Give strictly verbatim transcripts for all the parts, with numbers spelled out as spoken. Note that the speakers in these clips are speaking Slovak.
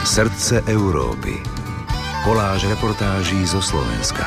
Srdce Európy. Koláž reportáží zo Slovenska.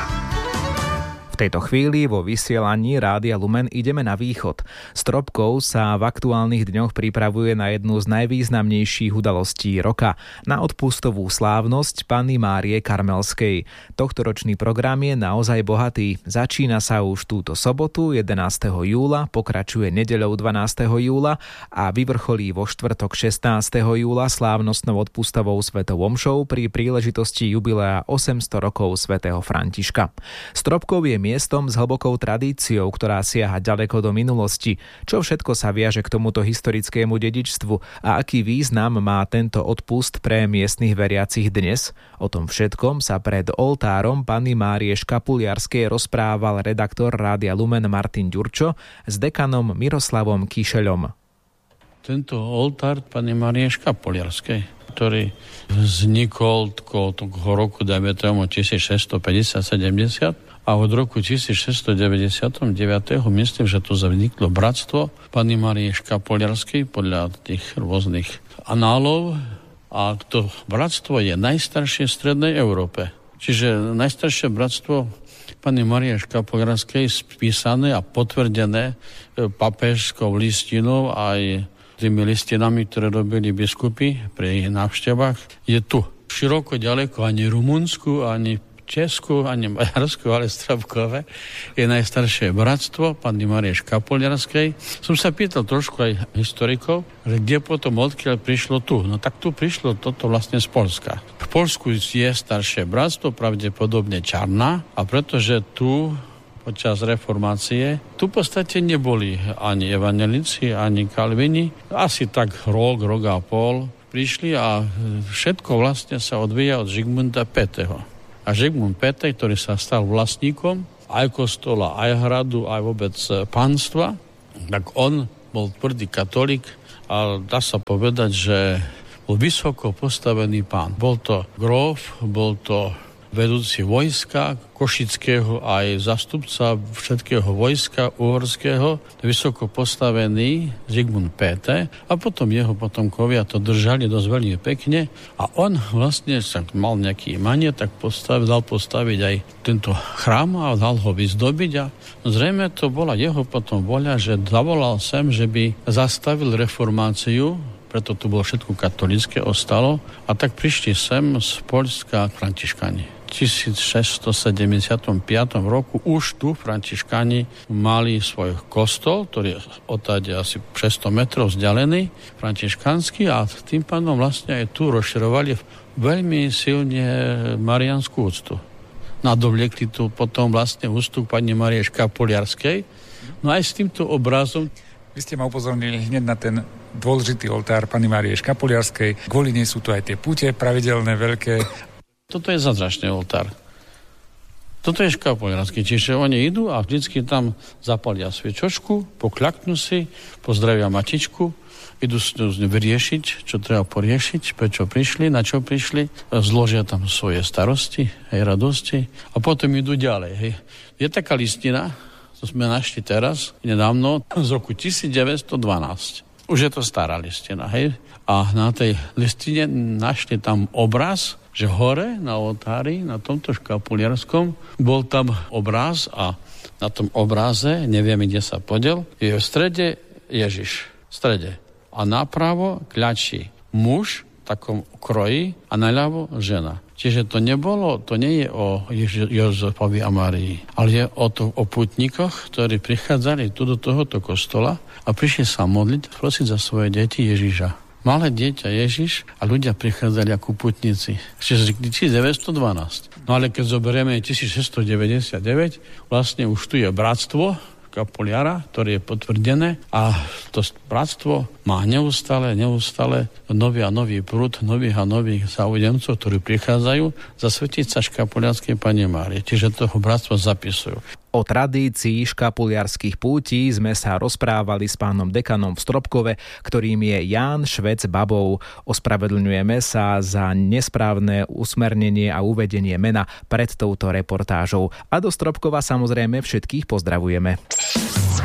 V tejto chvíli vo vysielaní Rádia Lumen ideme na východ. Stropkov sa v aktuálnych dňoch pripravuje na jednu z najvýznamnejších udalostí roka, na odpustovú slávnosť Panny Márie Karmelskej. Tohtoročný program je naozaj bohatý. Začína sa už túto sobotu jedenásteho júla, pokračuje nedeľou dvanásteho júla a vyvrcholí vo štvrtok šestnásteho júla slávnostnou odpustovou svetou omšou pri príležitosti jubilea osemsto rokov svätého Františka. Stropkov je miestom s hlbokou tradíciou, ktorá siaha ďaleko do minulosti. Čo všetko sa viaže k tomuto historickému dedičstvu a aký význam má tento odpust pre miestnych veriacich dnes? O tom všetkom sa pred oltárom Panny Márie Škapuliarskej rozprával redaktor Rádia Lumen Martin Ďurčo s dekanom Miroslavom Kyšeľom. Tento oltár Panny Márie Škapuliarskej, ktorý vznikol od toho roku, dajme tomu tisícšesťstopäťdesiat sedemdesiat, a od roku tisícšesťstodeväťdesiatdeväť myslím, že to vzniklo bratstvo Panny Márie Škapuliarskej podľa tých rôznych análov, a to bratstvo je najstaršie v strednej Európe. Čiže najstaršie bratstvo Panny Márie Škapuliarskej spísané a potvrdené papežskou listinou aj tými listinami, ktoré robili biskupy pri návštevách, je tu. Široko ďaleko ani Rumunsku, ani Česku, ani Maďarsku, ale Stropkové je najstaršie bratstvo Panny Márie Škapuliarskej. Som sa pýtal trošku aj historikov, že kde potom, odkiaľ prišlo tu. No tak tu prišlo toto vlastne z Poľska. V Poľsku je staršie bratstvo, pravdepodobne Čarná, a pretože tu počas reformácie tu v podstate neboli ani evanjelici, ani kalvini. Asi tak rok, rok a pol prišli a všetko vlastne sa odvíja od Žigmunda pätého. A Žigmund pätý, ktorý sa stal vlastníkom aj kostola, aj hradu, aj vôbec pánstva, tak on bol tvrdý katolík a dá sa povedať, že bol vysoko postavený pán. Bol to gróf, bol to vedúci vojska košického, aj zastupca všetkého vojska uhorského, vysoko postavený Žigmund pätý, a potom jeho potomkovia to držali dosť veľmi pekne a on vlastne sa mal nejaký imanie, tak postavil, dal postaviť aj tento chrám a dal ho vyzdobiť a zrejme to bola jeho potom voľa, že zavolal sem, že by zastavil reformáciu, preto tu bolo všetko katolícke, ostalo, a tak prišli sem z Poľska františkáni. V tisícšesťstosedemdesiatom piatom roku už tu františkáni mali svoj kostol, ktorý je odtiaľ asi šesťsto metrov vzdialený, františkánsky, a tým pádom vlastne aj tu rozširovali veľmi silne mariánsku úctu. Nadovliekli tu potom vlastne úctu Panny Márie Škapuliarskej. No aj s týmto obrazom. Vy ste ma upozornili hneď na ten dôležitý oltár Panny Márie Škapuliarskej. Kvôli nej sú tu aj tie púte pravidelné, veľké. Toto je zázračný oltár. Toto je škapuliarský, čiže oni idú a vždycky tam zapalia sviečočku, pokľaknú si, pozdravia matičku, idú s ňou vyriešiť, čo treba poriešiť, prečo prišli, na čo prišli, zložia tam svoje starosti, aj radosti a potom idú ďalej. Hej. Je taká listina, to sme našli teraz, nedávno, z roku devätnásť dvanásť. Už je to stará listina, hej. A na tej listine našli tam obraz, že hore na oltári, na tomto škapuliarskom, bol tam obraz a na tom obraze, neviem, kde sa podiel, je v strede Ježiš. V strede. A napravo kľačí muž v takom kroji a naľavo žena. Čiže to nebolo, to nie je o Jež- Jozefovi a Márii, ale je o, to, o putníkoch, ktorí prichádzali tu do tohoto kostola a prišli sa modliť, prosiť za svoje deti Ježiša. Malé dieťa Ježiš a ľudia prichádzali ako putníci. Čiže devätnásť dvanásť. No ale keď zoberieme tisícšesťstodeväťdesiatdeväť, vlastne už tu je bratstvo Škapuliara, ktoré je potvrdené, a to bratstvo má neustále, neustále nový a nový prúd, nových a nových záujemcov, ktorí prichádzajú zasvetiť sa Škapuliarskej Panne Márie. Čiže toho bratstva zapisujú. O tradícii škapuliarských pútí sme sa rozprávali s pánom dekanom v Stropkove, ktorým je Ján Švec Babov. Ospravedlňujeme sa za nesprávne usmernenie a uvedenie mena pred touto reportážou. A do Stropkova samozrejme všetkých pozdravujeme.